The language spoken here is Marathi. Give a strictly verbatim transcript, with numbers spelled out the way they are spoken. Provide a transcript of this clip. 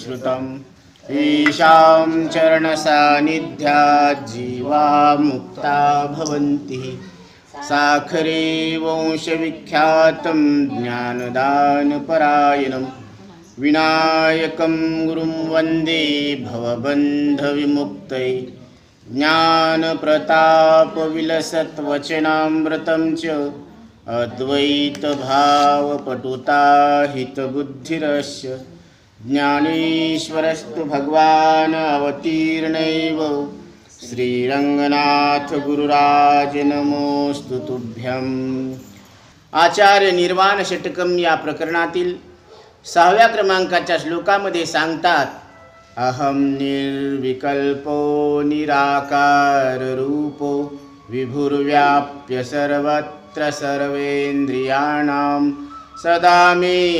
श्रुतम् ईशां चरणसान्निध्यात् जीवा मुक्ता भवन्ति। साखरे वंशविख्यातं ज्ञानदानपरायणं विनायकं गुरुं वन्दे भवबन्धविमुक्तये। ज्ञानप्रतापविलसत्वचनामृतं च अद्वैतभावपटुता हितबुद्धिरस्य। ज्ञानेश्वरस्तु भगवान् अवतीर्णैव श्रीरंगनाथ गुरुराज नमोस्तु तुभ्यम्। आचार्य निर्वाण षटकम या प्रकरणातील सहाव्या क्रमांकाच्या श्लोकामध्ये सांगतात, अहम निर्विकल्पो निराकार रूपो विभुर्व्याप्य सर्वत्र सर्वेंद्रियाणां सदा मे